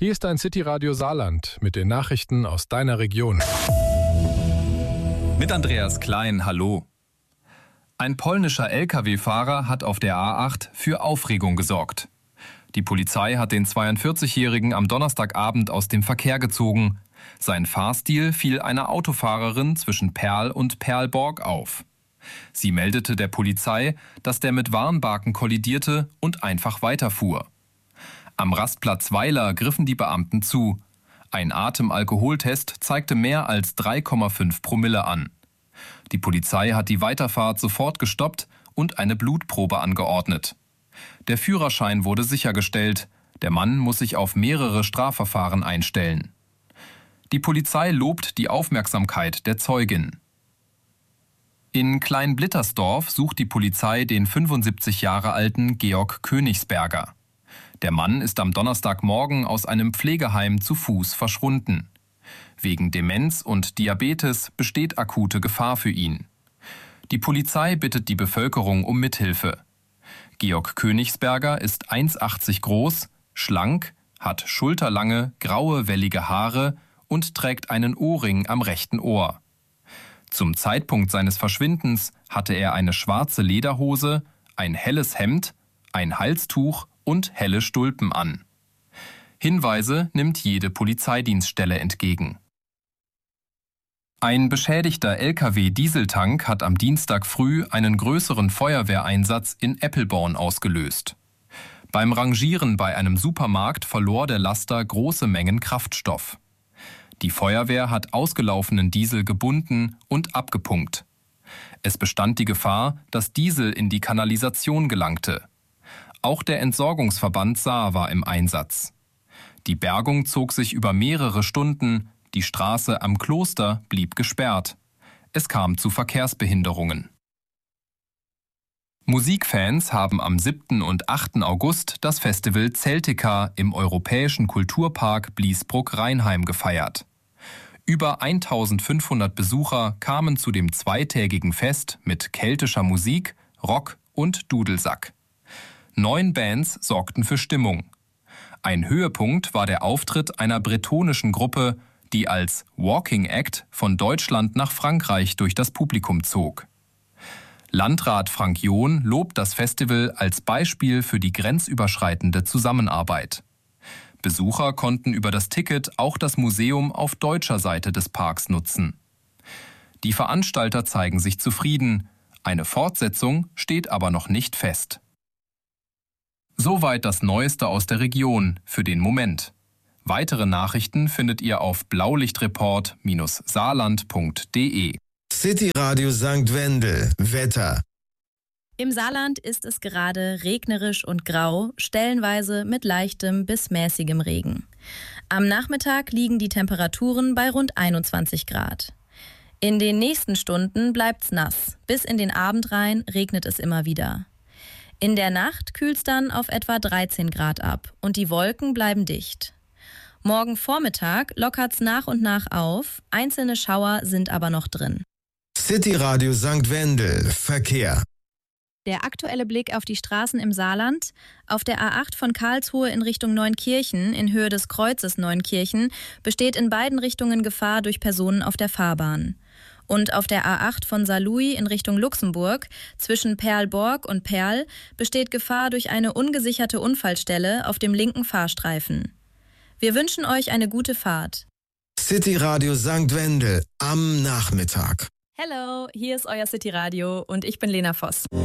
Hier ist dein City-Radio Saarland mit den Nachrichten aus deiner Region. Mit Andreas Klein, hallo. Ein polnischer Lkw-Fahrer hat auf der A8 für Aufregung gesorgt. Die Polizei hat den 42-Jährigen am Donnerstagabend aus dem Verkehr gezogen. Sein Fahrstil fiel einer Autofahrerin zwischen Perl und Perlborg auf. Sie meldete der Polizei, dass der mit Warnbaken kollidierte und einfach weiterfuhr. Am Rastplatz Weiler griffen die Beamten zu. Ein Atemalkoholtest zeigte mehr als 3,5 Promille an. Die Polizei hat die Weiterfahrt sofort gestoppt und eine Blutprobe angeordnet. Der Führerschein wurde sichergestellt. Der Mann muss sich auf mehrere Strafverfahren einstellen. Die Polizei lobt die Aufmerksamkeit der Zeugin. In Kleinblittersdorf sucht die Polizei den 75 Jahre alten Georg Königsberger. Der Mann ist am Donnerstagmorgen aus einem Pflegeheim zu Fuß verschwunden. Wegen Demenz und Diabetes besteht akute Gefahr für ihn. Die Polizei bittet die Bevölkerung um Mithilfe. Georg Königsberger ist 1,80 groß, schlank, hat schulterlange, graue, wellige Haare und trägt einen Ohrring am rechten Ohr. Zum Zeitpunkt seines Verschwindens hatte er eine schwarze Lederhose, ein helles Hemd, ein Halstuch und helle Stulpen an. Hinweise nimmt jede Polizeidienststelle entgegen. Ein beschädigter Lkw-Dieseltank hat am Dienstag früh einen größeren Feuerwehreinsatz in Eppelborn ausgelöst. Beim Rangieren bei einem Supermarkt verlor der Laster große Mengen Kraftstoff. Die Feuerwehr hat ausgelaufenen Diesel gebunden und abgepumpt. Es bestand die Gefahr, dass Diesel in die Kanalisation gelangte. Auch der Entsorgungsverband Saar war im Einsatz. Die Bergung zog sich über mehrere Stunden, die Straße am Kloster blieb gesperrt. Es kam zu Verkehrsbehinderungen. Musikfans haben am 7. und 8. August das Festival Celtica im Europäischen Kulturpark Bliesbruck-Rheinheim gefeiert. Über 1500 Besucher kamen zu dem zweitägigen Fest mit keltischer Musik, Rock und Dudelsack. 9 Bands sorgten für Stimmung. Ein Höhepunkt war der Auftritt einer bretonischen Gruppe, die als Walking Act von Deutschland nach Frankreich durch das Publikum zog. Landrat Frank John lobt das Festival als Beispiel für die grenzüberschreitende Zusammenarbeit. Besucher konnten über das Ticket auch das Museum auf deutscher Seite des Parks nutzen. Die Veranstalter zeigen sich zufrieden. Eine Fortsetzung steht aber noch nicht fest. Soweit das Neueste aus der Region für den Moment. Weitere Nachrichten findet ihr auf blaulichtreport-saarland.de. City Radio St. Wendel. Wetter. Im Saarland ist es gerade regnerisch und grau, stellenweise mit leichtem bis mäßigem Regen. Am Nachmittag liegen die Temperaturen bei rund 21 Grad. In den nächsten Stunden bleibt's nass. Bis in den Abend rein regnet es immer wieder. In der Nacht kühlt's dann auf etwa 13 Grad ab und die Wolken bleiben dicht. Morgen Vormittag lockert's nach und nach auf, einzelne Schauer sind aber noch drin. City Radio St. Wendel. Verkehr. Der aktuelle Blick auf die Straßen im Saarland. Auf der A8 von Karlsruhe in Richtung Neunkirchen in Höhe des Kreuzes Neunkirchen besteht in beiden Richtungen Gefahr durch Personen auf der Fahrbahn. Und auf der A8 von Saarlouis in Richtung Luxemburg zwischen Perlborg und Perl besteht Gefahr durch eine ungesicherte Unfallstelle auf dem linken Fahrstreifen. Wir wünschen euch eine gute Fahrt. City Radio St. Wendel am Nachmittag. Hello, hier ist euer City Radio und ich bin Lena Voss.